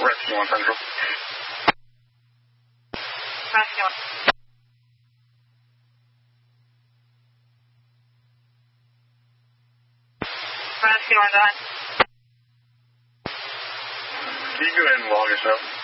Rescue 1 Central. Rescue 1. Rescue 1, go ahead. Can you go ahead and log yourself?